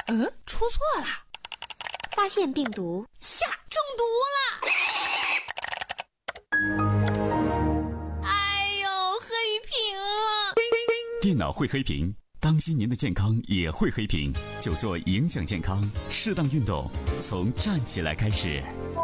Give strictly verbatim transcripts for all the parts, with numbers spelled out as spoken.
嗯，出错了， 发现病毒呀，中毒了！哎呦，黑屏了！ 电脑会黑屏，当心您的健康也会黑屏。久坐影响健康，适当运动，从站起来开始。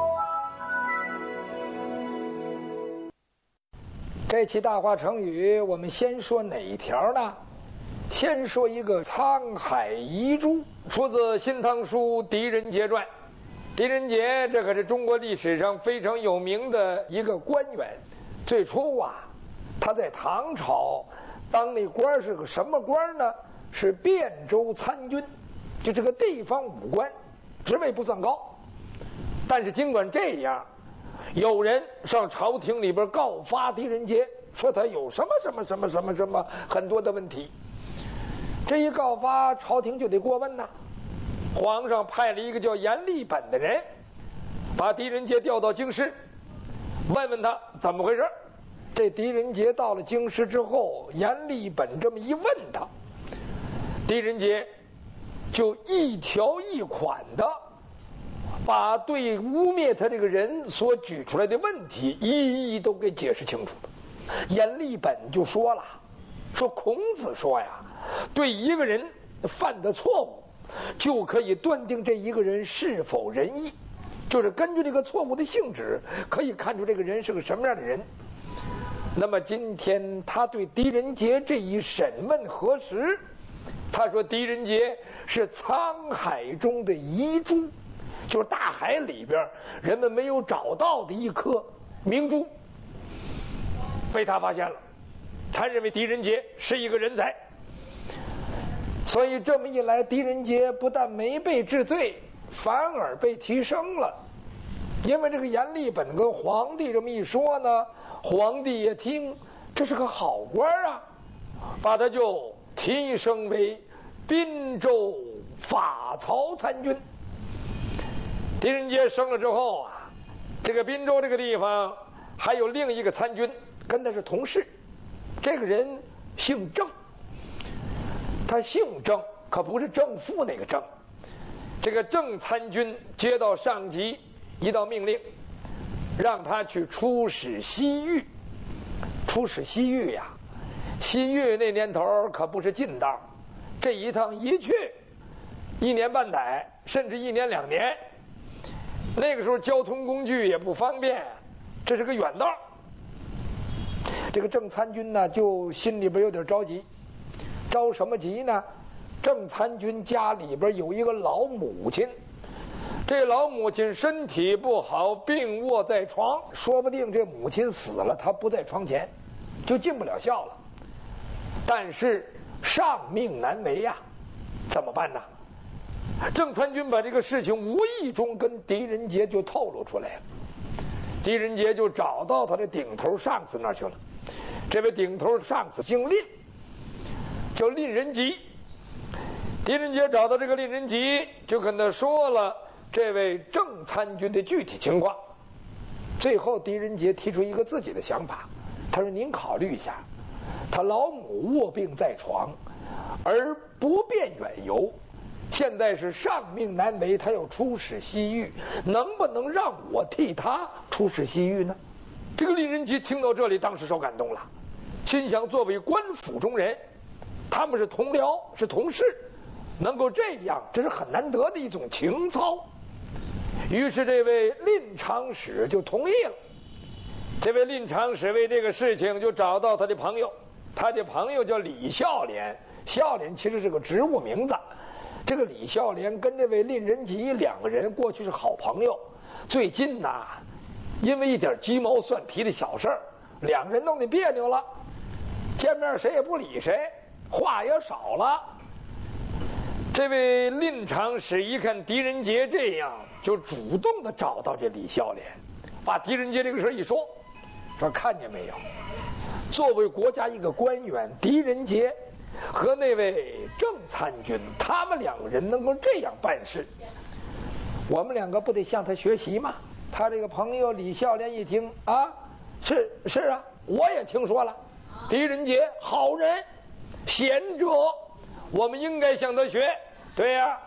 这期大话成语，我们先说哪一条呢？先说一个沧海遗珠，出自《新唐书·狄仁杰传》。狄仁杰这可是中国历史上非常有名的一个官员。最初啊，他在唐朝当那官是个什么官呢？是汴州参军，就这个地方武官，职位不算高。但是尽管这样，有人上朝廷里边告发狄仁杰，说他有什么什么什么什么什么很多的问题。这一告发，朝廷就得过问呐。皇上派了一个叫阎立本的人，把狄仁杰调到京师，问问他怎么回事。这狄仁杰到了京师之后，阎立本这么一问他，狄仁杰就一条一款的把对污蔑他这个人所举出来的问题一一都给解释清楚了。阎立本就说了，说孔子说呀，对一个人犯的错误就可以断定这一个人是否仁义，就是根据这个错误的性质可以看出这个人是个什么样的人。那么今天他对狄仁杰这一审问核实，他说狄仁杰是沧海中的遗珠，就是大海里边人们没有找到的一颗明珠，被他发现了。他认为狄仁杰是一个人才，所以这么一来，狄仁杰不但没被治罪，反而被提升了。因为这个阎立本跟皇帝这么一说呢，皇帝也听这是个好官啊，把他就提升为滨州法曹参军。狄仁杰升了之后啊，这个滨州这个地方还有另一个参军跟他是同事，这个人姓郑，他姓郑，可不是正负那个郑。这个郑参军接到上级一道命令，让他去出使西域。出使西域呀，西域那年头可不是近道，这一趟一去一年半载，甚至一年两年。那个时候交通工具也不方便，这是个远道。这个郑参军呢，就心里边有点着急。着什么急呢？郑参军家里边有一个老母亲，这老母亲身体不好，病卧在床，说不定这母亲死了，她不在床前，就尽不了孝了。但是上命难违呀，怎么办呢？郑参军把这个事情无意中跟狄仁杰就透露出来了，狄仁杰就找到他的顶头上司那儿去了。这位顶头上司姓蔺，叫蔺仁吉。狄仁杰找到这个蔺仁吉，就跟他说了这位郑参军的具体情况。最后狄仁杰提出一个自己的想法，他说您考虑一下，他老母卧病在床，而不便远游，现在是上命难违，他要出使西域，能不能让我替他出使西域呢？这个蔺仁吉听到这里，当时受感动了，心想作为官府中人，他们是同僚是同事，能够这样，这是很难得的一种情操。于是这位蔺长史就同意了。这位蔺长史为这个事情就找到他的朋友，他的朋友叫李孝廉，孝廉其实是个职务名字。这个李孝廉跟这位蔺仁吉两个人过去是好朋友，最近呐、啊，因为一点鸡毛蒜皮的小事儿，两人弄得别扭了，见面谁也不理谁，话也少了。这位蔺长史一看狄仁杰这样，就主动的找到这李孝廉，把狄仁杰这个事一说，说看见没有，作为国家一个官员，狄仁杰和那位郑参军，他们两个人能够这样办事，我们两个不得向他学习吗？他这个朋友李孝廉一听啊，是是啊，我也听说了，狄仁杰好人贤者，我们应该向他学。对呀、啊，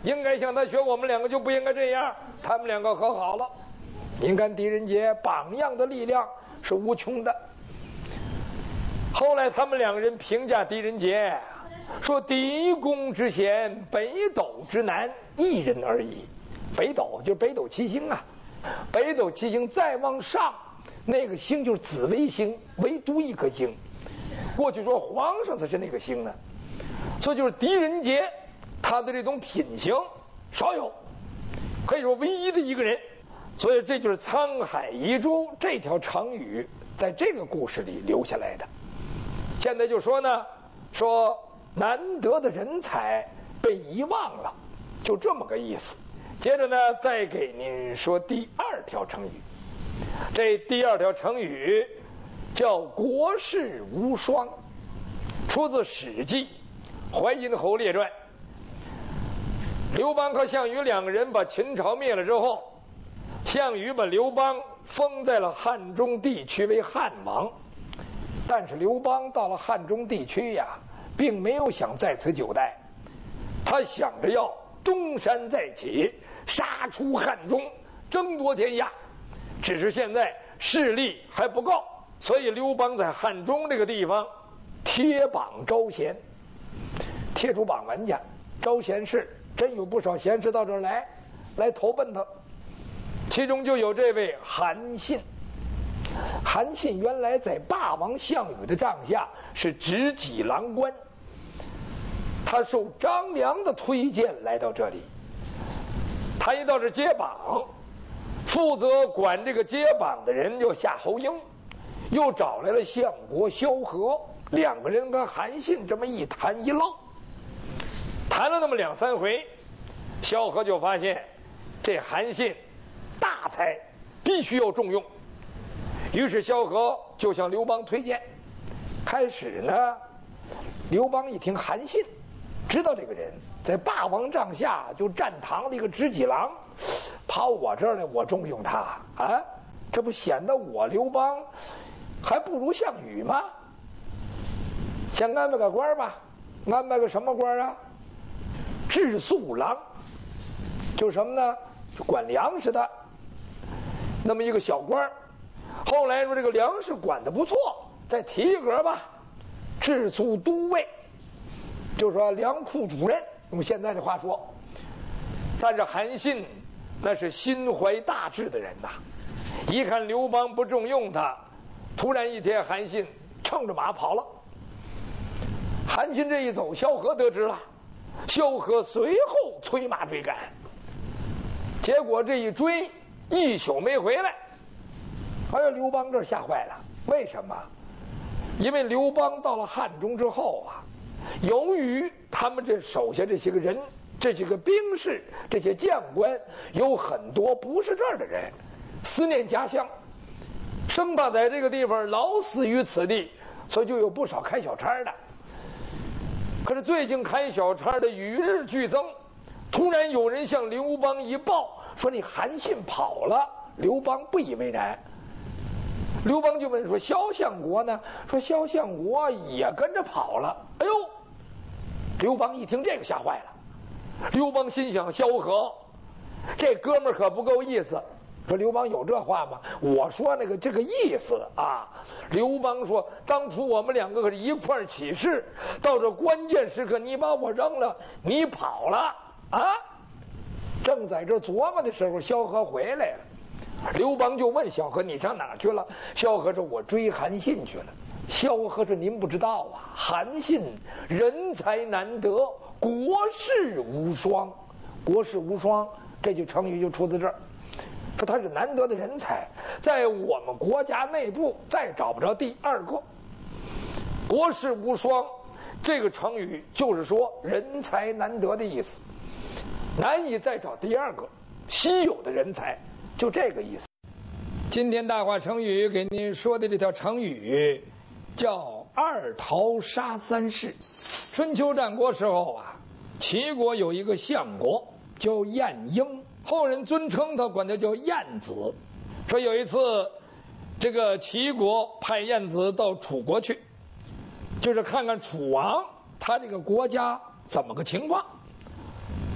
应该向他学，我们两个就不应该这样。他们两个和好了。您看狄仁杰榜样的力量是无穷的。后来他们两个人评价狄仁杰说：“狄公之贤，北斗之难，一人而已。”北斗就是北斗七星啊，北斗七星再往上，那个星就是紫微星，唯独一颗星。过去说皇上才是那个星呢，所以就是狄仁杰，他的这种品行少有，可以说唯一的一个人。所以这就是沧海遗珠这条成语在这个故事里留下来的。现在就说呢，说难得的人才被遗忘了，就这么个意思。接着呢，再给您说第二条成语。这第二条成语叫国士无双，出自《史记·淮阴侯列传》。刘邦和项羽两个人把秦朝灭了之后，项羽把刘邦封在了汉中地区为汉王。但是刘邦到了汉中地区呀，并没有想在此久待，他想着要东山再起，杀出汉中，争夺天下。只是现在势力还不够，所以刘邦在汉中这个地方贴榜招贤，贴出榜文去招贤士，真有不少贤士到这儿来来投奔他。其中就有这位韩信。韩信原来在霸王项羽的帐下是执戟郎官，他受张良的推荐来到这里。他一到这接榜，负责管这个接榜的人叫夏侯婴，又找来了相国萧何，两个人跟韩信这么一谈一唠，谈了那么两三回，萧何就发现这韩信大才，必须要重用。于是萧何就向刘邦推荐。开始呢，刘邦一听韩信，知道这个人在霸王帐下就站堂的一个执戟郎，跑我这儿来，我重用他啊，这不显得我刘邦还不如项羽吗？先安排个官吧，安排个什么官啊？治粟郎，就什么呢？就管粮食的那么一个小官。后来说这个粮食管得不错，再提一格吧，治粟都尉，就说粮库主任，用现在的话说。但是韩信那是心怀大志的人呐，一看刘邦不重用他，突然一天韩信乘着马跑了。韩信这一走，萧何得知了，萧何随后催马追赶，结果这一追一宿没回来。哎呀，刘邦这吓坏了，为什么？因为刘邦到了汉中之后啊，由于他们这手下这些个人，这些个兵士，这些将官，有很多不是这儿的人，思念家乡，生怕在这个地方老死于此地，所以就有不少开小差的。可是最近开小差的与日俱增，突然有人向刘邦一报，说你韩信跑了。刘邦不以为然。刘邦就问说：“萧相国呢？”说：“萧相国也跟着跑了。”哎呦，刘邦一听这个吓坏了。刘邦心想：萧何这哥们儿可不够意思。说刘邦有这话吗？我说那个这个意思啊。刘邦说：“当初我们两个可是一块儿起事，到这关键时刻你把我扔了，你跑了啊！”正在这琢磨的时候，萧何回来了。刘邦就问萧何：“你上哪儿去了？”萧何说：“我追韩信去了。”萧何说：“您不知道啊，韩信人才难得，国士无双。国士无双这句成语就出自这儿，说他是难得的人才，在我们国家内部再找不着第二个。国士无双这个成语就是说人才难得的意思，难以再找第二个稀有的人才。”就这个意思。今天大话成语给您说的这条成语叫二桃杀三士。春秋战国时候啊，齐国有一个相国叫晏婴，后人尊称他，管他叫晏子。说有一次这个齐国派晏子到楚国去，就是看看楚王他这个国家怎么个情况。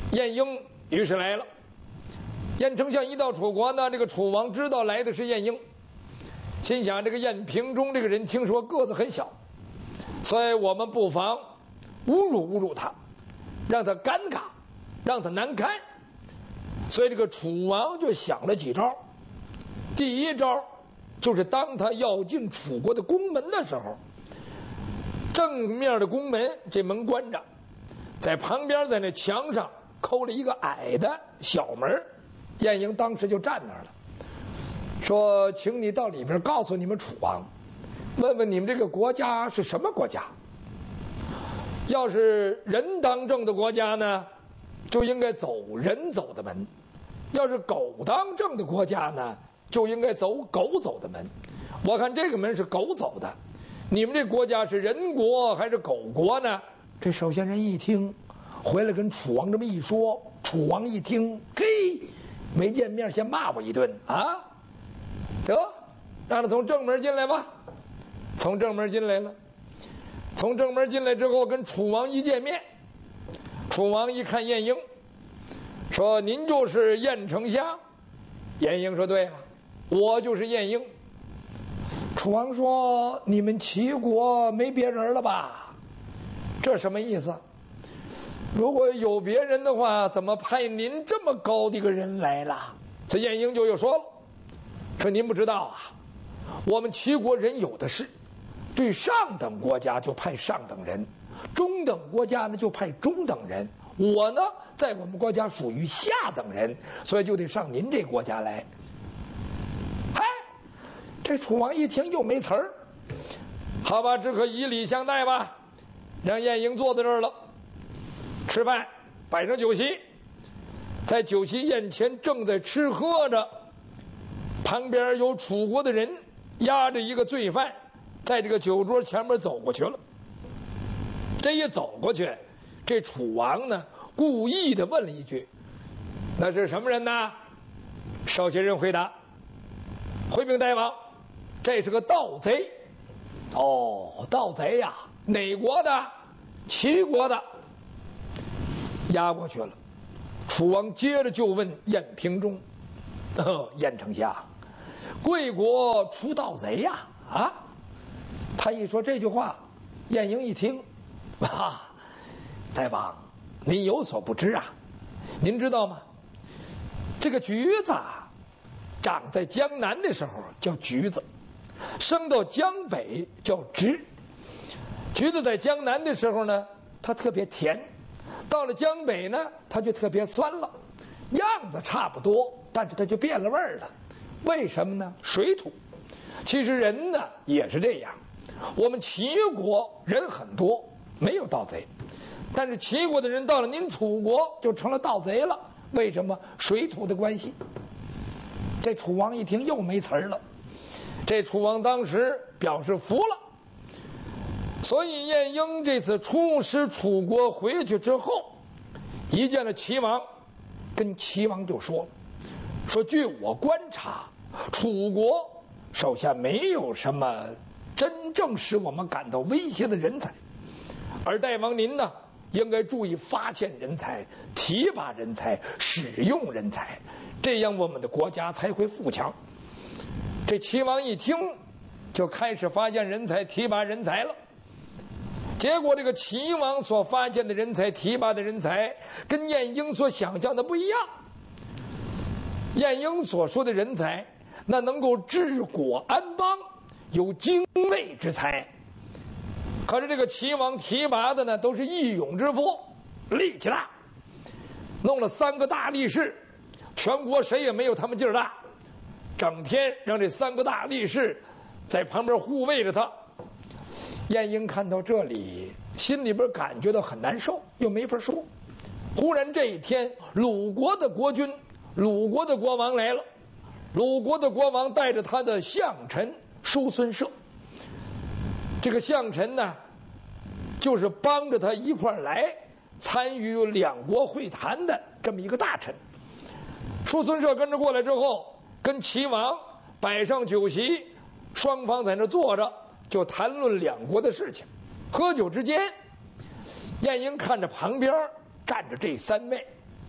晏婴于是来了。晏丞相一到楚国呢，这个楚王知道来的是晏婴，心想这个晏平中这个人听说个子很小，所以我们不妨侮辱侮辱他，让他尴尬，让他难堪。所以这个楚王就想了几招。第一招就是当他要进楚国的宫门的时候，正面的宫门这门关着，在旁边在那墙上抠了一个矮的小门。晏婴当时就站那儿了，说请你到里边告诉你们楚王，问问你们这个国家是什么国家。要是人当政的国家呢，就应该走人走的门；要是狗当政的国家呢，就应该走狗走的门。我看这个门是狗走的，你们这国家是人国还是狗国呢？这守县人一听，回来跟楚王这么一说，楚王一听，嘿，没见面先骂我一顿啊！得，让他从正门进来吧。从正门进来了，从正门进来之后，跟楚王一见面，楚王一看晏婴，说：“您就是晏丞相？”晏婴说：“对了，我就是晏婴。”楚王说：“你们齐国没别人了吧？这什么意思？如果有别人的话，怎么派您这么高的一个人来了？”这晏婴就又说了：“说您不知道啊，我们齐国人有的是，对上等国家就派上等人，中等国家呢就派中等人。我呢，在我们国家属于下等人，所以就得上您这国家来。”嗨，这楚王一听又没词儿，好吧，只可以礼相待吧，让晏婴坐在这儿了。吃饭，摆上酒席，在酒席宴前正在吃喝着，旁边有楚国的人押着一个罪犯，在这个酒桌前面走过去了。这一走过去，这楚王呢故意的问了一句：“那是什么人呢？”守县人回答：“回禀大王，这是个盗贼。”哦，盗贼呀，哪国的？齐国的。押过去了。楚王接着就问晏平中：“哦，晏丞相，贵国出盗贼呀？”啊，他一说这句话，晏婴一听，啊，大王，您有所不知啊，您知道吗？这个橘子长在江南的时候叫橘子，升到江北叫枳。橘子在江南的时候呢，它特别甜。到了江北呢，它就特别酸了，样子差不多，但是它就变了味儿了。为什么呢？水土。其实人呢也是这样，我们齐国人很多，没有盗贼，但是齐国的人到了您楚国就成了盗贼了。为什么？水土的关系。这楚王一听又没词儿了，这楚王当时表示服了。所以晏婴这次出使楚国回去之后，一见了齐王，跟齐王就说了，说据我观察，楚国手下没有什么真正使我们感到威胁的人才，而大王您呢，应该注意发现人才、提拔人才、使用人才，这样我们的国家才会富强。这齐王一听，就开始发现人才、提拔人才了。结果这个齐王所发现的人才、提拔的人才，跟晏婴所想象的不一样。晏婴所说的人才，那能够治国安邦、有经纬之才。可是这个齐王提拔的呢，都是义勇之夫，力气大，弄了三个大力士，全国谁也没有他们劲儿大，整天让这三个大力士在旁边护卫着他。晏婴看到这里，心里边感觉到很难受，又没法说。忽然这一天，鲁国的国君、鲁国的国王来了。鲁国的国王带着他的相臣叔孙涉，这个相臣呢，就是帮着他一块儿来参与两国会谈的这么一个大臣。叔孙涉跟着过来之后，跟齐王摆上酒席，双方在那坐着，就谈论两国的事情。喝酒之间，晏婴看着旁边站着这三位，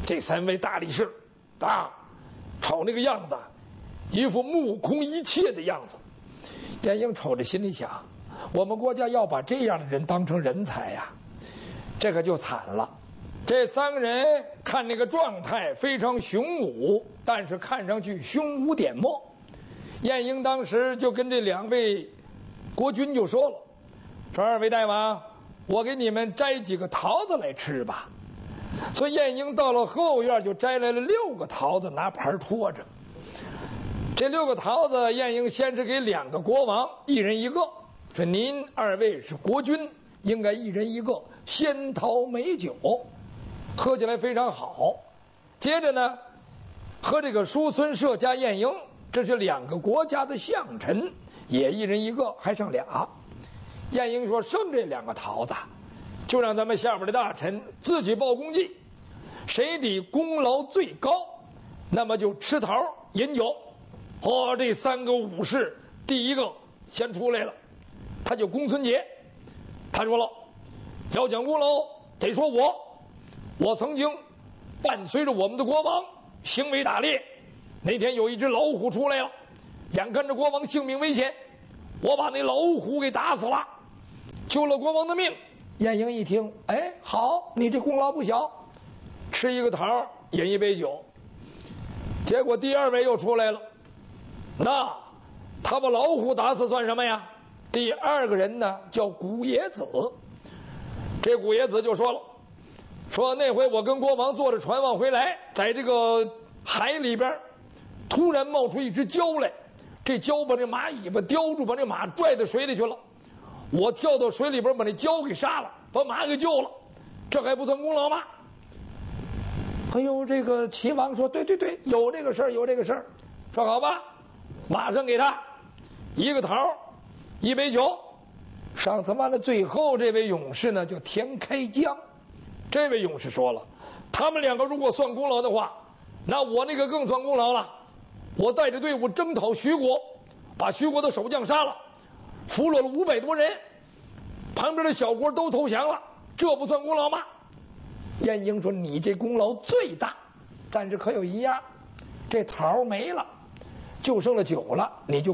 这三位大力士啊，瞅那个样子，一副目空一切的样子。晏婴瞅着心里想，我们国家要把这样的人当成人才呀，这可就惨了。这三个人看那个状态非常雄武，但是看上去胸无点墨。晏婴当时就跟这两位国君就说了，说二位大王，我给你们摘几个桃子来吃吧。所以晏婴到了后院就摘来了六个桃子，拿盘托着。这六个桃子，晏婴先是给两个国王一人一个，说您二位是国君，应该一人一个仙桃美酒，喝起来非常好。接着呢，和这个叔孙涉加晏婴，这是两个国家的相臣，也一人一个，还剩俩。晏婴说，剩这两个桃子，就让咱们下边的大臣自己报功绩，谁的功劳最高，那么就吃桃饮酒。哦，这三个武士，第一个先出来了，他叫公孙捷。他说了，要讲功劳，得说我，我曾经伴随着我们的国王行为打猎，那天有一只老虎出来了，眼看着国王性命危险，我把那老虎给打死了，救了国王的命。晏婴一听，哎，好，你这功劳不小，吃一个桃，饮一杯酒。结果第二位又出来了，那他把老虎打死算什么呀？第二个人呢叫古冶子。这古冶子就说了，说那回我跟国王坐着船往回来，在这个海里边突然冒出一只蛟来，这蛟把这马尾巴叼住，把这马拽到水里去了，我跳到水里边把那蛟给杀了，把马给救了，这还不算功劳吗？哎呦，这个齐王说，对对对，有这个事儿，有这个事儿。说好吧，马上给他一个桃，一杯酒。上次完了，最后这位勇士呢叫田开疆。这位勇士说了，他们两个如果算功劳的话，那我那个更算功劳了。我带着队伍征讨徐国，把徐国的守将杀了，俘虏了五百多人，旁边的小国都投降了，这不算功劳吗？晏婴说，你这功劳最大，但是可有一样，这桃没了，就剩了酒了，你就